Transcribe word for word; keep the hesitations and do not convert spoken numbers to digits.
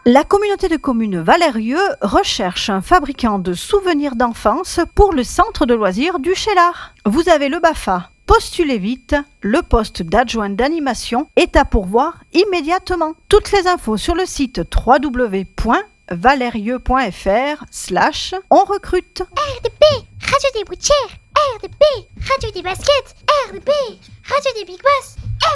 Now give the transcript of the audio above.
La communauté de communes Valérieux recherche un fabricant de souvenirs d'enfance pour le centre de loisirs du Cheylard. Vous avez le BAFA. Postulez vite, le poste d'adjoint d'animation est à pourvoir immédiatement. Toutes les infos sur le site w w w point valérieux point f r slash on recrute. R D P, Radio des Boutières, R D P, Radio des Baskets, R D P, Radio des Big Boss.